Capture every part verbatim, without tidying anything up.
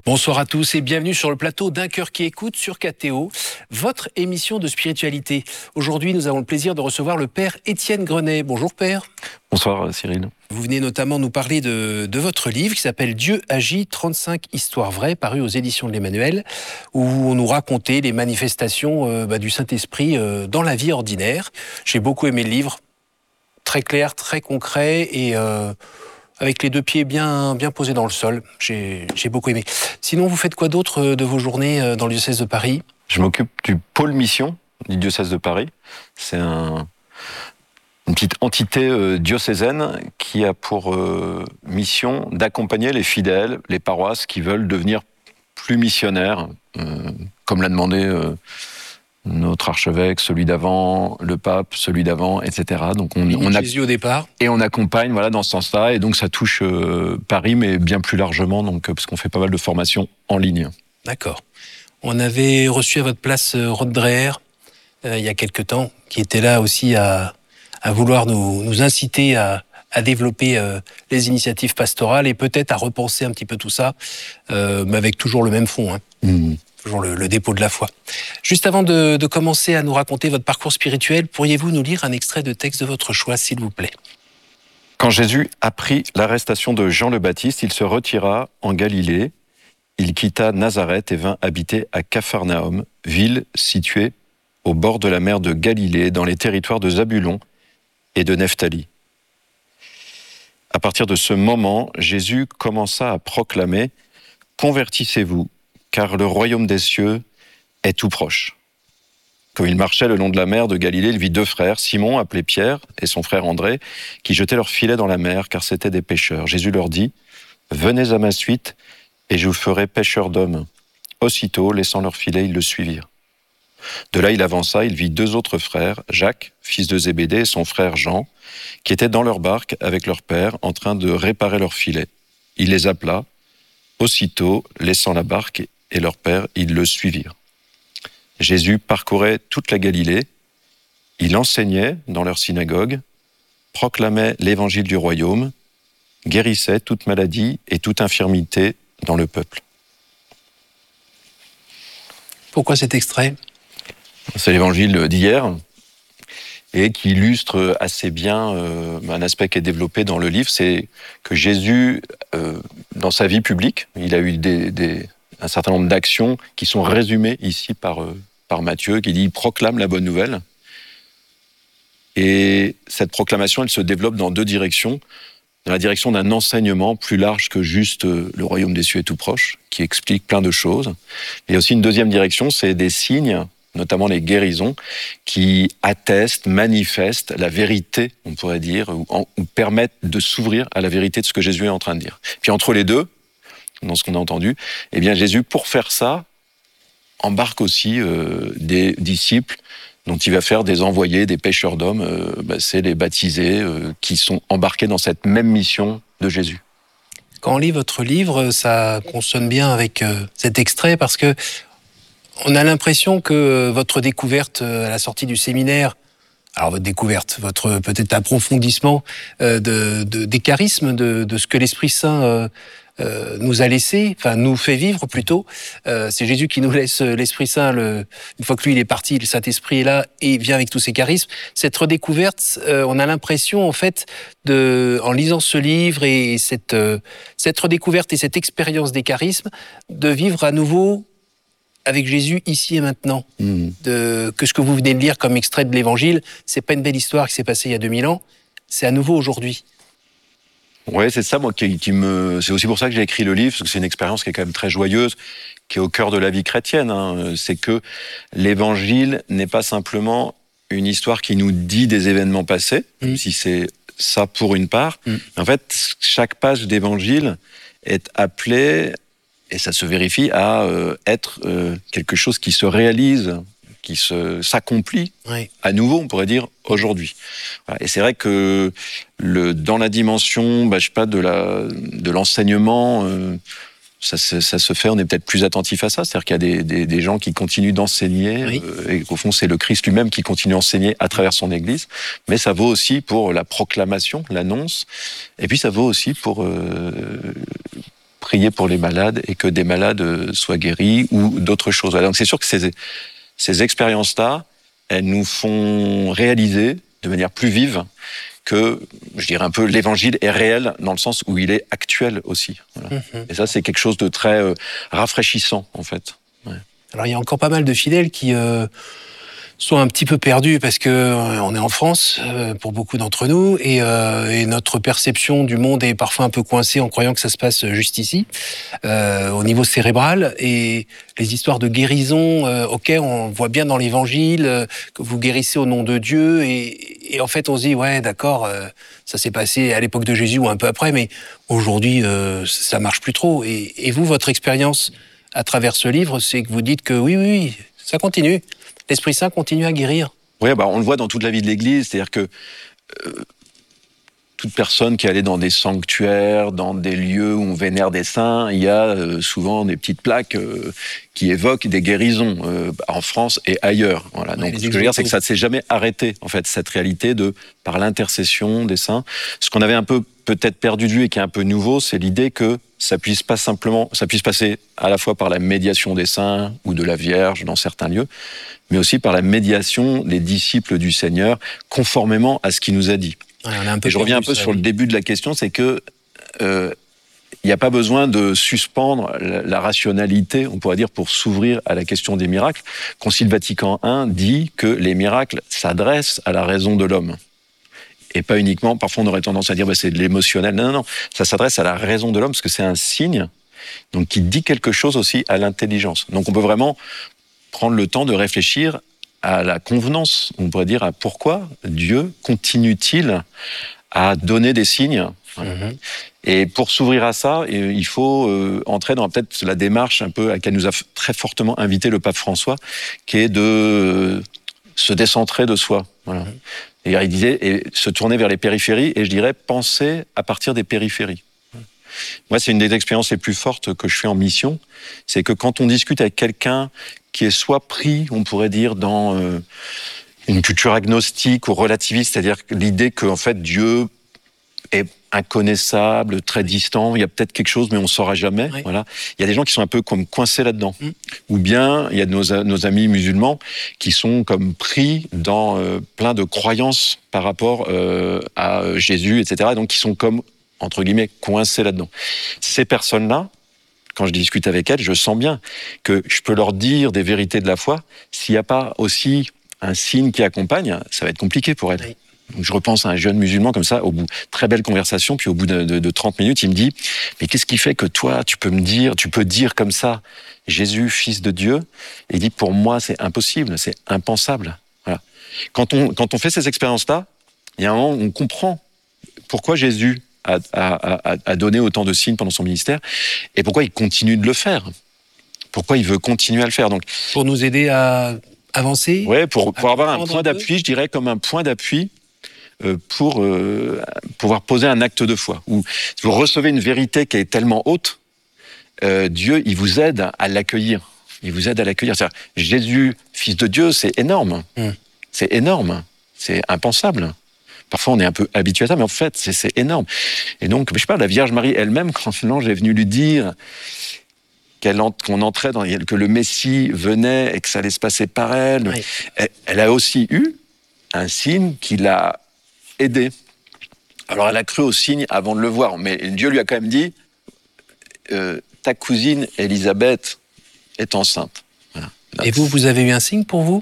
Bonsoir à tous et bienvenue sur le plateau d'Un cœur qui écoute sur K T O, votre émission de spiritualité. Aujourd'hui, nous avons le plaisir de recevoir le Père Étienne Grenet. Bonjour Père. Bonsoir Cyril. Vous venez notamment nous parler de, de votre livre qui s'appelle Dieu agit, trente-cinq histoires vraies, paru aux éditions de l'Emmanuel, où on nous racontait les manifestations euh, bah, du Saint-Esprit euh, dans la vie ordinaire. J'ai beaucoup aimé le livre, très clair, très concret et... Euh, avec les deux pieds bien, bien posés dans le sol. J'ai, j'ai beaucoup aimé. Sinon, vous faites quoi d'autre de vos journées dans le diocèse de Paris ? Je m'occupe du pôle mission du diocèse de Paris. C'est un, une petite entité euh, diocésaine qui a pour euh, mission d'accompagner les fidèles, les paroisses qui veulent devenir plus missionnaires, euh, comme l'a demandé euh, notre archevêque, celui d'avant, le pape, celui d'avant, et cetera. Donc on, on a Jésus au départ. Et on accompagne, voilà, dans ce sens-là. Et donc ça touche euh, Paris, mais bien plus largement, donc parce qu'on fait pas mal de formations en ligne. D'accord. On avait reçu à votre place Rod Dreher euh, il y a quelque temps, qui était là aussi à, à vouloir nous, nous inciter à, à développer euh, les initiatives pastorales et peut-être à repenser un petit peu tout ça, euh, mais avec toujours le même fond. Hein. Mmh. Toujours le, le dépôt de la foi. Juste avant de, de commencer à nous raconter votre parcours spirituel, pourriez-vous nous lire un extrait de texte de votre choix, s'il vous plaît ? Quand Jésus apprit l'arrestation de Jean le Baptiste, il se retira en Galilée. Il quitta Nazareth et vint habiter à Capharnaüm, ville située au bord de la mer de Galilée, dans les territoires de Zabulon et de Nephtali. À partir de ce moment, Jésus commença à proclamer « Convertissez-vous ». Car le royaume des cieux est tout proche. Comme il marchait le long de la mer de Galilée, il vit deux frères, Simon, appelé Pierre, et son frère André, qui jetaient leurs filets dans la mer, car c'étaient des pêcheurs. Jésus leur dit, « Venez à ma suite, et je vous ferai pêcheurs d'hommes. » Aussitôt, laissant leurs filets, ils le suivirent. De là, il avança, il vit deux autres frères, Jacques, fils de Zébédée, et son frère Jean, qui étaient dans leur barque avec leur père, en train de réparer leurs filets. Il les appela. Aussitôt, laissant la barque et leur père, ils le suivirent. Jésus parcourait toute la Galilée, il enseignait dans leur synagogue, proclamait l'évangile du royaume, guérissait toute maladie et toute infirmité dans le peuple. Pourquoi cet extrait ? C'est l'évangile d'hier et qui illustre assez bien euh, un aspect qui est développé dans le livre, c'est que Jésus, euh, dans sa vie publique, il a eu des... des un certain nombre d'actions qui sont résumées ici par, euh, par Matthieu, qui dit « proclame la bonne nouvelle ». Et cette proclamation, elle se développe dans deux directions. Dans la direction d'un enseignement plus large que juste euh, « le royaume des cieux est tout proche », qui explique plein de choses. Il y a aussi une deuxième direction, c'est des signes, notamment les guérisons, qui attestent, manifestent la vérité, on pourrait dire, ou, en, ou permettent de s'ouvrir à la vérité de ce que Jésus est en train de dire. Puis entre les deux, dans ce qu'on a entendu, eh bien Jésus, pour faire ça, embarque aussi euh, des disciples dont il va faire des envoyés, des pêcheurs d'hommes, euh, bah, c'est les baptisés euh, qui sont embarqués dans cette même mission de Jésus. Quand on lit votre livre, ça consonne bien avec euh, cet extrait parce que on a l'impression que votre découverte à la sortie du séminaire, alors votre découverte, votre peut-être approfondissement euh, de, de, des charismes, de, de ce que l'Esprit Saint euh, Euh, nous a laissé, enfin nous fait vivre plutôt. Euh, c'est Jésus qui nous laisse l'Esprit Saint. Le, une fois que lui il est parti, le Saint-Esprit est là et vient avec tous ses charismes. Cette redécouverte, euh, on a l'impression en fait, de, en lisant ce livre et cette, euh, cette redécouverte et cette expérience des charismes, de vivre à nouveau avec Jésus ici et maintenant. Mmh. De, que ce que vous venez de lire comme extrait de l'Évangile, c'est pas une belle histoire qui s'est passée il y a deux mille ans, c'est à nouveau aujourd'hui. Ouais, c'est ça, moi, qui, qui me. C'est aussi pour ça que j'ai écrit le livre, parce que c'est une expérience qui est quand même très joyeuse, qui est au cœur de la vie chrétienne. Hein. C'est que l'Évangile n'est pas simplement une histoire qui nous dit des événements passés, mmh. même si c'est ça pour une part. Mmh. En fait, chaque page d'Évangile est appelée, et ça se vérifie, à euh, être euh, quelque chose qui se réalise, qui se, s'accomplit oui. à nouveau, on pourrait dire, aujourd'hui. Voilà. Et c'est vrai que le, dans la dimension, bah, je sais pas, de, la, de l'enseignement, euh, ça, ça, ça se fait, on est peut-être plus attentif à ça. C'est-à-dire qu'il y a des, des, des gens qui continuent d'enseigner, oui. euh, et qu'au fond, c'est le Christ lui-même qui continue à enseigner à travers son Église. Mais ça vaut aussi pour la proclamation, l'annonce. Et puis ça vaut aussi pour... Euh, prier pour les malades et que des malades soient guéris ou d'autres choses. Voilà. Donc c'est sûr que ces, ces expériences-là, elles nous font réaliser de manière plus vive que, je dirais un peu, l'évangile est réel dans le sens où il est actuel aussi. Voilà. Mmh. Et ça, c'est quelque chose de très euh, rafraîchissant, en fait. Ouais. Alors, il y a encore pas mal de fidèles qui euh, sont un petit peu perdus parce que euh, on est en France, euh, pour beaucoup d'entre nous, et, euh, et notre perception du monde est parfois un peu coincée en croyant que ça se passe juste ici, euh, au niveau cérébral. Et les histoires de guérison, euh, ok, on voit bien dans l'Évangile euh, que vous guérissez au nom de Dieu, et, et en fait on se dit ouais, d'accord, euh, ça s'est passé à l'époque de Jésus ou un peu après, mais aujourd'hui euh, ça marche plus trop. Et, et vous, votre expérience à travers ce livre, c'est que vous dites que oui, oui, oui, ça continue. L'Esprit Saint continue à guérir. Oui, bah on le voit dans toute la vie de l'Église, c'est-à-dire que euh, toute personne qui est allée dans des sanctuaires, dans des lieux où on vénère des saints, il y a euh, souvent des petites plaques euh, qui évoquent des guérisons euh, en France et ailleurs. Voilà. Donc, ouais, ce que je veux dire, c'est que ça ne s'est jamais arrêté, en fait, cette réalité de par l'intercession des saints. Ce qu'on avait un peu peut-être perdu de vue et qui est un peu nouveau, c'est l'idée que ça puisse pas simplement, ça puisse passer à la fois par la médiation des saints ou de la Vierge dans certains lieux, mais aussi par la médiation des disciples du Seigneur, conformément à ce qu'il nous a dit. Ouais, on a un peu et je reviens un peu ça, sur oui. Le début de la question, c'est que euh, il n'y a pas besoin de suspendre la, la rationalité, on pourrait dire, pour s'ouvrir à la question des miracles. Concile Vatican un dit que les miracles s'adressent à la raison de l'homme. Et pas uniquement, parfois on aurait tendance à dire bah, c'est de l'émotionnel. Non, non, non, ça s'adresse à la raison de l'homme parce que c'est un signe donc, qui dit quelque chose aussi à l'intelligence. Donc on peut vraiment prendre le temps de réfléchir à la convenance, on pourrait dire à pourquoi Dieu continue-t-il à donner des signes. Voilà. Mmh. Et pour s'ouvrir à ça, il faut euh, entrer dans peut-être la démarche un peu à laquelle nous a très fortement invité le pape François, qui est de euh, se décentrer de soi. Voilà. Mmh. Et il disait, et se tourner vers les périphéries, et je dirais penser à partir des périphéries. Moi, c'est une des expériences les plus fortes que je fais en mission, c'est que quand on discute avec quelqu'un qui est soit pris, on pourrait dire, dans euh, une culture agnostique ou relativiste, c'est-à-dire l'idée que en fait Dieu est inconnaissable, très distant, il y a peut-être quelque chose mais on ne saura jamais. Oui. Voilà. Il y a des gens qui sont un peu comme coincés là-dedans. Mm. Ou bien il y a nos, nos amis musulmans qui sont comme pris dans euh, plein de croyances par rapport euh, à Jésus, et cetera. Donc qui sont comme, entre guillemets, coincés là-dedans. Ces personnes-là, quand je discute avec elles, je sens bien que je peux leur dire des vérités de la foi. S'il n'y a pas aussi un signe qui accompagne, ça va être compliqué pour elles. Oui. Donc je repense à un jeune musulman comme ça, au bout, très belle conversation, puis au bout de, de, de trente minutes, il me dit « Mais qu'est-ce qui fait que toi, tu peux me dire, tu peux dire comme ça, Jésus, fils de Dieu ?» Et il dit « Pour moi, c'est impossible, c'est impensable. » Voilà. Quand on, quand on fait ces expériences-là, il y a un moment où on comprend pourquoi Jésus a, a, a, a donné autant de signes pendant son ministère et pourquoi il continue de le faire. Pourquoi il veut continuer à le faire. Donc, pour nous aider à avancer. Oui, pour, pour avoir un point d'appui, je dirais comme un point d'appui euh, pour euh, pouvoir poser un acte de foi. Où vous recevez une vérité qui est tellement haute, euh, Dieu, il vous aide à l'accueillir. Il vous aide à l'accueillir. C'est-à-dire, Jésus, fils de Dieu, c'est énorme. Mm. C'est énorme. C'est impensable. Parfois, on est un peu habitué à ça, mais en fait, c'est, c'est énorme. Et donc, je sais pas, la Vierge Marie elle-même, quand l'ange est venu lui dire qu'elle, qu'on entrait dans, que le Messie venait et que ça allait se passer par elle, oui. elle, elle a aussi eu un signe qui l'a aidée. Alors, elle a cru au signe avant de le voir, mais Dieu lui a quand même dit euh, ta cousine Élisabeth est enceinte. Voilà. Et vous, vous avez eu un signe pour vous ?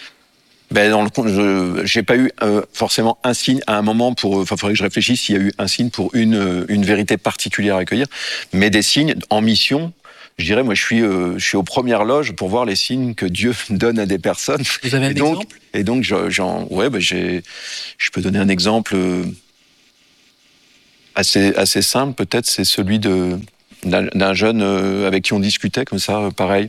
Ben dans le je j'ai pas eu euh, forcément un signe à un moment pour. Enfin, faudrait que je réfléchisse s'il y a eu un signe pour une une vérité particulière à accueillir, mais des signes en mission. Je dirais, moi, je suis euh, je suis aux premières loges pour voir les signes que Dieu donne à des personnes. Vous avez un et donc, exemple ? Et donc, j'en ouais, ben j'ai je peux donner un exemple assez assez simple, peut-être, c'est celui de d'un, d'un jeune euh, avec qui on discutait comme ça, euh, pareil.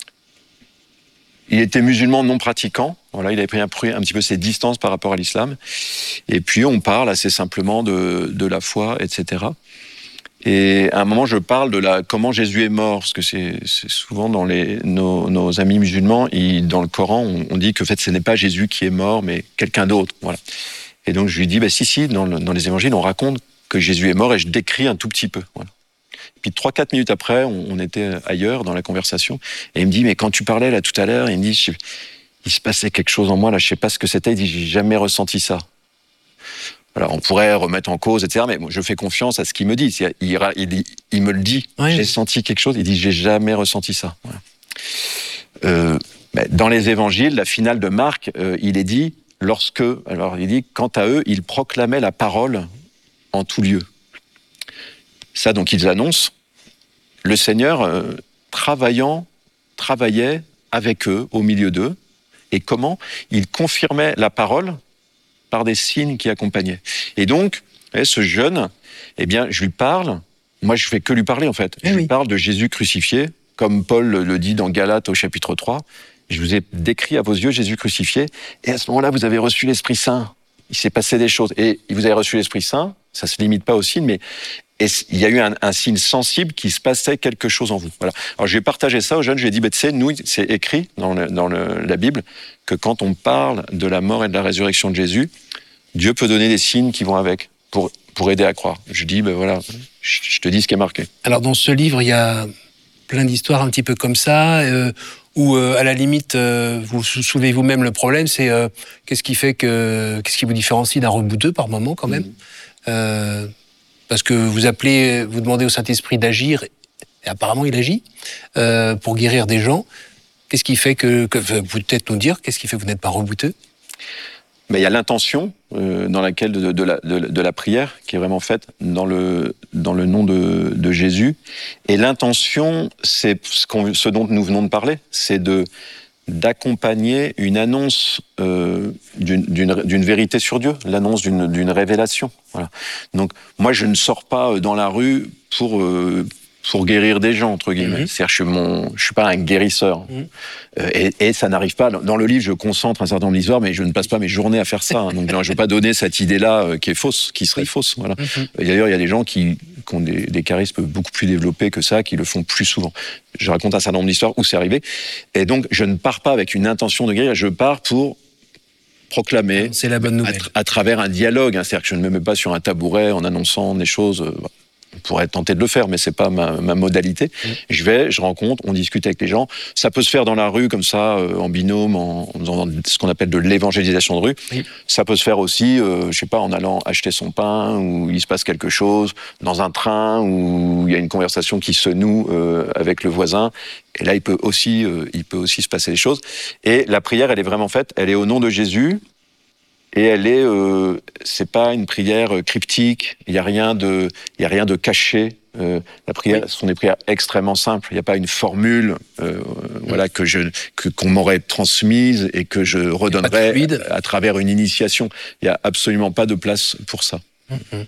Il était musulman non pratiquant, voilà, il avait pris un, un petit peu ses distances par rapport à l'islam. Et puis on parle assez simplement de, de la foi, et cetera. Et à un moment, je parle de la, comment Jésus est mort, parce que c'est, c'est souvent dans les, nos, nos amis musulmans, il, dans le Coran, on, on dit que en fait, ce n'est pas Jésus qui est mort, mais quelqu'un d'autre. Voilà. Et donc je lui dis, bah, si, si, dans, le, dans les évangiles, on raconte que Jésus est mort, et je décris un tout petit peu. Voilà. Puis trois, quatre minutes après, on, on était ailleurs dans la conversation. Et il me dit, mais quand tu parlais là tout à l'heure, il me dit, je, il se passait quelque chose en moi, là, je sais pas ce que c'était. Il dit, j'ai jamais ressenti ça. Alors, on pourrait remettre en cause, et cetera. Mais bon, je fais confiance à ce qu'il me dit. Il, il, il, il me le dit. Oui. J'ai senti quelque chose. Il dit, j'ai jamais ressenti ça. Voilà. Euh, dans les évangiles, la finale de Marc, euh, il est dit, lorsque, alors il dit, quant à eux, ils proclamaient la parole en tout lieu. Ça, donc, ils annoncent. Le Seigneur, euh, travaillant, travaillait avec eux, au milieu d'eux. Et comment? Il confirmait la parole par des signes qui accompagnaient. Et donc, ce jeune, eh bien, je lui parle. Moi, je fais que lui parler, en fait. Eh je oui. lui parle de Jésus crucifié, comme Paul le dit dans Galates au chapitre trois. Je vous ai décrit à vos yeux Jésus crucifié. Et à ce moment-là, vous avez reçu l'Esprit Saint. Il s'est passé des choses. Et vous avez reçu l'Esprit Saint. Ça se limite pas au signe, mais et il y a eu un, un signe sensible qui se passait quelque chose en vous. Voilà. Alors, j'ai partagé ça aux jeunes. Je lui ai dit, bah, tu sais, nous, c'est écrit dans, le, dans le, la Bible que quand on parle de la mort et de la résurrection de Jésus, Dieu peut donner des signes qui vont avec pour, pour aider à croire. Je dis, ben voilà, je, je te dis ce qui est marqué. Alors, dans ce livre, il y a plein d'histoires un petit peu comme ça, euh, où, euh, à la limite, euh, vous soulevez vous-même le problème, c'est euh, qu'est-ce qui fait que, qu'est-ce qui vous différencie d'un rebouteux par moment, quand même. Mmh. euh, Parce que vous appelez, vous demandez au Saint-Esprit d'agir, et apparemment il agit, euh, pour guérir des gens. Qu'est-ce qui fait que, que vous pouvez peut-être nous dire, qu'est-ce qui fait que vous n'êtes pas rebouteux? Mais il y a l'intention euh, dans laquelle de, de, la, de, de la prière qui est vraiment faite dans le, dans le nom de, de Jésus. Et l'intention, c'est ce, qu'on, ce dont nous venons de parler, c'est de d'accompagner une annonce euh, d'une, d'une, d'une vérité sur Dieu, l'annonce d'une, d'une révélation. Voilà. Donc, moi, je ne sors pas dans la rue pour, euh, pour guérir des gens, entre guillemets. Mmh. C'est-à-dire, je suis, mon, je suis pas un guérisseur. Mmh. Euh, et, et ça n'arrive pas. Dans le livre, je concentre un certain nombre d'histoires, mais je ne passe pas mes journées à faire ça. Hein. Donc, je ne veux pas donner cette idée-là euh, qui est fausse, qui serait fausse. Voilà. Mmh. Et d'ailleurs, il y a des gens qui, qui ont des, des charismes beaucoup plus développés que ça, qui le font plus souvent. Je raconte un certain nombre d'histoires où c'est arrivé. Et donc, je ne pars pas avec une intention de guérir, je pars pour proclamer, c'est la bonne nouvelle. À, tra- à travers un dialogue. Hein, c'est-à-dire que je ne me mets pas sur un tabouret en annonçant des choses. Euh, on pourrait tenter de le faire, mais c'est pas ma, ma modalité. Mmh. Je vais, je rencontre, on discute avec les gens. Ça peut se faire dans la rue, comme ça, euh, en binôme, en, en faisant ce qu'on appelle de l'évangélisation de rue. Mmh. Ça peut se faire aussi, euh, je sais pas, en allant acheter son pain, où il se passe quelque chose, dans un train, où il y a une conversation qui se noue euh, avec le voisin. Et là, il peut aussi, euh, il peut aussi se passer des choses. Et la prière, elle est vraiment faite, elle est au nom de Jésus. Et elle est, euh, c'est pas une prière cryptique. Il y a rien de, il y a rien de caché. Euh, la prière, oui. Ce sont des prières extrêmement simples. Il n'y a pas une formule, euh, oui. voilà, que je, que qu'on m'aurait transmise et que je redonnerais à travers une initiation. Il n'y a absolument pas de place pour ça. Mm-hmm.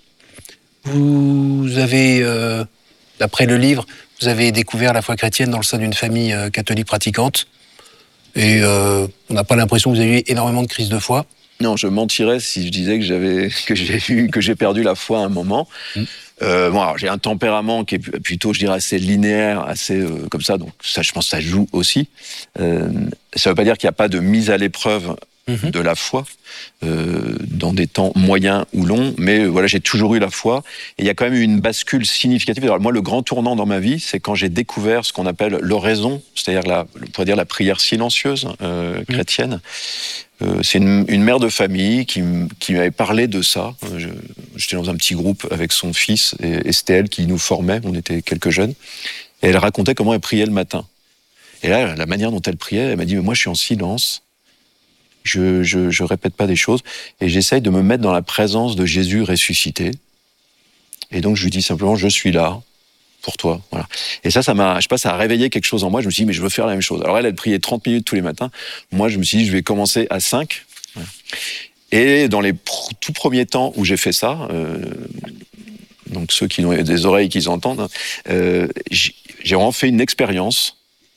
Vous avez, euh, d'après le livre, vous avez découvert la foi chrétienne dans le sein d'une famille euh, catholique pratiquante, et euh, on n'a pas l'impression que vous avez eu énormément de crises de foi. Non, je mentirais si je disais que j'avais que j'ai eu que j'ai perdu la foi à un moment. Mmh. Euh, bon, alors, j'ai un tempérament qui est plutôt, je dirais, assez linéaire, assez euh, comme ça. Donc ça, je pense, que ça joue aussi. Euh, ça ne veut pas dire qu'il n'y a pas de mise à l'épreuve mmh. de la foi euh, dans des temps moyens ou longs. Mais euh, voilà, j'ai toujours eu la foi. Et il y a quand même eu une bascule significative. Alors, moi, le grand tournant dans ma vie, c'est quand j'ai découvert ce qu'on appelle l'oraison, c'est-à-dire la, on pourrait dire la prière silencieuse euh, chrétienne. Mmh. Euh, c'est une, une mère de famille qui, qui m'avait parlé de ça. Je, j'étais dans un petit groupe avec son fils et, et c'était elle qui nous formait. On était quelques jeunes. Et elle racontait comment elle priait le matin. Et là, la manière dont elle priait, elle m'a dit, mais moi, je suis en silence. Je, je, je répète pas des choses. Et j'essaye de me mettre dans la présence de Jésus ressuscité. Et donc, je lui dis simplement, je suis là pour toi, voilà. Et ça, ça m'a, je sais pas, ça a réveillé quelque chose en moi. Je me suis dit, mais je veux faire la même chose. Alors elle, elle priait trente minutes tous les matins. Moi, je me suis dit, je vais commencer à cinq. Voilà. Et dans les pr- tout premiers temps où j'ai fait ça, euh, donc ceux qui ont des oreilles qui entendent, euh, j'ai, j'ai vraiment fait une expérience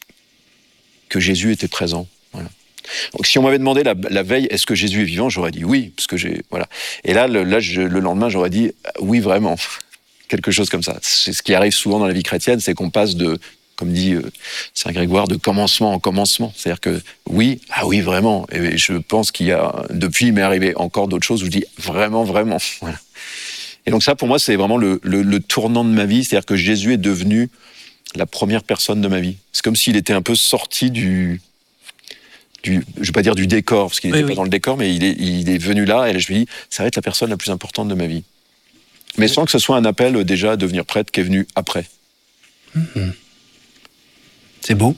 que Jésus était présent. Voilà. Donc, si on m'avait demandé la, la veille, est-ce que Jésus est vivant, j'aurais dit oui, parce que j'ai, voilà. Et là, le, là, je, le lendemain, j'aurais dit oui, vraiment. Quelque chose comme ça. C'est ce qui arrive souvent dans la vie chrétienne, c'est qu'on passe de, comme dit euh, Saint Grégoire, de commencement en commencement. C'est-à-dire que oui, ah oui, vraiment. Et je pense qu'il y a, depuis, il m'est arrivé encore d'autres choses où je dis vraiment, vraiment. Voilà. Et donc ça, pour moi, c'est vraiment le, le, le tournant de ma vie. C'est-à-dire que Jésus est devenu la première personne de ma vie. C'est comme s'il était un peu sorti du... du je ne vais pas dire du décor, parce qu'il n'était oui, pas oui. dans le décor, mais il est, il est venu là, et là, je me dis, ça va être la personne la plus importante de ma vie. Mais sans que ce soit un appel déjà à devenir prêtre qui est venu après. Mmh. C'est beau.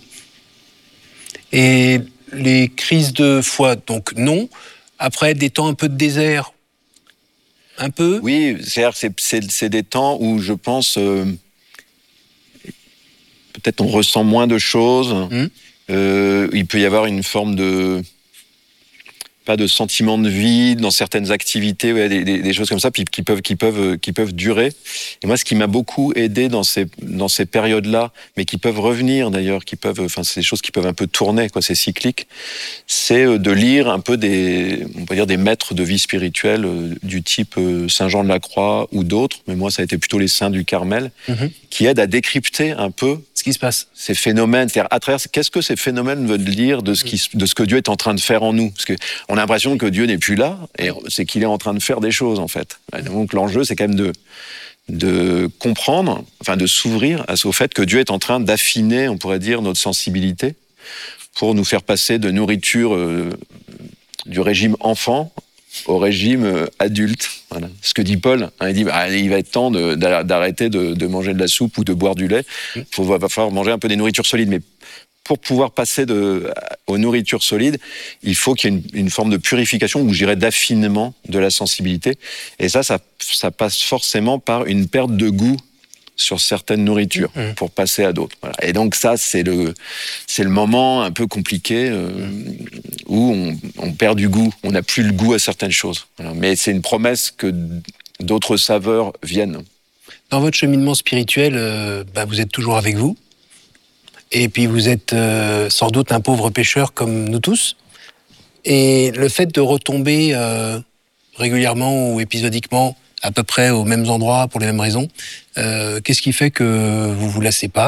Et les crises de foi, donc non. Après, des temps un peu de désert, un peu. Oui, c'est-à-dire c'est, c'est, c'est des temps où je pense, euh, peut-être on ressent moins de choses. Mmh. Euh, il peut y avoir une forme de... pas de sentiment de vide dans certaines activités, ouais, des, des, des choses comme ça, puis qui peuvent, qui peuvent, qui peuvent durer. Et moi, ce qui m'a beaucoup aidé dans ces, dans ces périodes-là, mais qui peuvent revenir d'ailleurs, qui peuvent, enfin, c'est des choses qui peuvent un peu tourner, quoi, c'est cyclique. C'est de lire un peu des, on peut dire des maîtres de vie spirituelle du type Saint Jean de la Croix ou d'autres. Mais moi, ça a été plutôt les saints du Carmel, mm-hmm. qui aident à décrypter un peu ce qui se passe, ces phénomènes. C'est-à-dire à travers, qu'est-ce que ces phénomènes veulent dire de ce qui, de ce que Dieu est en train de faire en nous, parce que on a l'impression que Dieu n'est plus là, et c'est qu'il est en train de faire des choses, en fait. Et donc l'enjeu, c'est quand même de, de comprendre, enfin de s'ouvrir au fait que Dieu est en train d'affiner, on pourrait dire, notre sensibilité, pour nous faire passer de nourriture euh, du régime enfant au régime euh, adulte. Voilà. Ce que dit Paul, hein, il dit bah, il va être temps de, d'arrêter de, de manger de la soupe ou de boire du lait, il va falloir manger un peu des nourritures solides, mais pour pouvoir passer de, aux nourritures solides, il faut qu'il y ait une, une forme de purification, ou je dirais d'affinement de la sensibilité. Et ça, ça, ça passe forcément par une perte de goût sur certaines nourritures mmh. pour passer à d'autres. Voilà. Et donc ça, c'est le, c'est le moment un peu compliqué euh, mmh. où on, on perd du goût, on n'a plus le goût à certaines choses. Voilà. Mais c'est une promesse que d'autres saveurs viennent. Dans votre cheminement spirituel, euh, bah, vous êtes toujours avec vous. Et puis vous êtes euh, sans doute un pauvre pécheur comme nous tous. Et le fait de retomber euh, régulièrement ou épisodiquement à peu près aux mêmes endroits pour les mêmes raisons, euh, qu'est-ce qui fait que vous vous lassez pas ?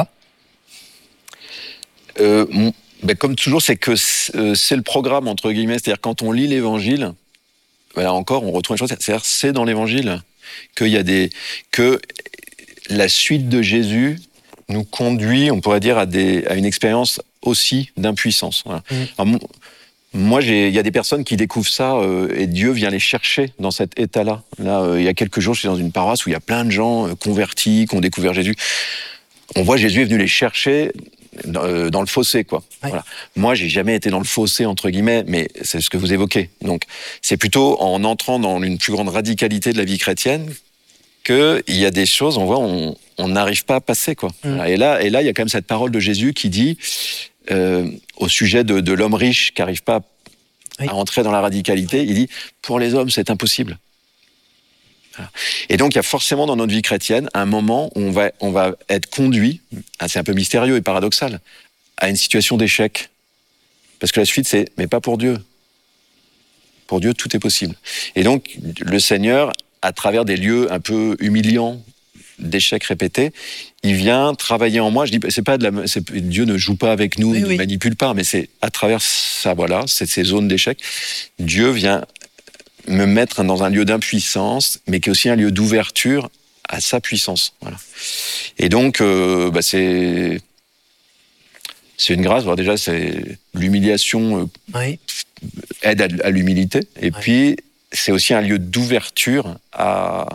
euh, ben Comme toujours, c'est que c'est le programme, entre guillemets. C'est-à-dire quand on lit l'Évangile, ben là encore, on retrouve une chose. C'est-à-dire c'est dans l'Évangile qu'il y a des... que la suite de Jésus nous conduit, on pourrait dire, à, des, à une expérience aussi d'impuissance. Voilà. Mmh. Alors, moi, il y a des personnes qui découvrent ça euh, et Dieu vient les chercher dans cet état-là. Là, euh, il y a quelques jours, je suis dans une paroisse où il y a plein de gens euh, convertis, qui ont découvert Jésus. On voit Jésus est venu les chercher dans, euh, dans le fossé, quoi. Ouais. Voilà. Moi, j'ai jamais été dans le fossé, entre guillemets, mais c'est ce que vous évoquez. Donc, c'est plutôt en entrant dans une plus grande radicalité de la vie chrétienne qu'il y a des choses, on voit, on on n'arrive pas à passer, quoi. Mmh. Voilà. Et là, et là, il y a quand même cette parole de Jésus qui dit, euh, au sujet de, de l'homme riche qui n'arrive pas oui. à entrer dans la radicalité, il dit, pour les hommes, c'est impossible. Voilà. Et donc, il y a forcément dans notre vie chrétienne un moment où on va, on va être conduit, hein, c'est un peu mystérieux et paradoxal, à une situation d'échec. Parce que la suite, c'est, mais pas pour Dieu. Pour Dieu, tout est possible. Et donc, le Seigneur, à travers des lieux un peu humiliants, d'échecs répétés, il vient travailler en moi. Je dis, c'est pas de la, c'est, Dieu ne joue pas avec nous, oui, ne oui. manipule pas, mais c'est à travers ça, voilà, c'est ces zones d'échec. Dieu vient me mettre dans un lieu d'impuissance, mais qui est aussi un lieu d'ouverture à sa puissance. Voilà. Et donc, euh, bah c'est c'est une grâce. Alors déjà, c'est l'humiliation euh, oui. aide à, à l'humilité, et oui. puis c'est aussi un lieu d'ouverture à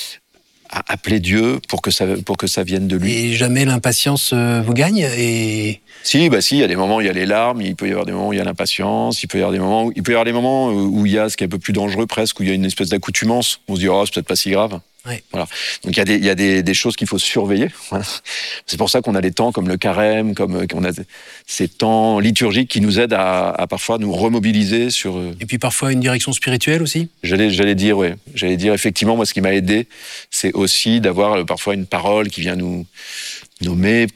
à appeler Dieu pour que ça, pour que ça vienne de lui. Et jamais l'impatience euh, vous gagne et... Si, bah si, il y a des moments où il y a les larmes, il peut y avoir des moments où il y a l'impatience, il peut y avoir des moments où il peut y avoir des moments où il y a ce qui est un peu plus dangereux presque, où il y a une espèce d'accoutumance. On se dit, oh, c'est peut-être pas si grave. Ouais. Voilà. Donc il y a des, il y a des, des choses qu'il faut surveiller. Voilà. C'est pour ça qu'on a des temps comme le carême, comme qu'on a ces temps liturgiques qui nous aident à, à parfois nous remobiliser sur. Et puis parfois une direction spirituelle aussi. J'allais, j'allais dire, oui. J'allais dire effectivement, moi, ce qui m'a aidé, c'est aussi d'avoir parfois une parole qui vient nous nommer,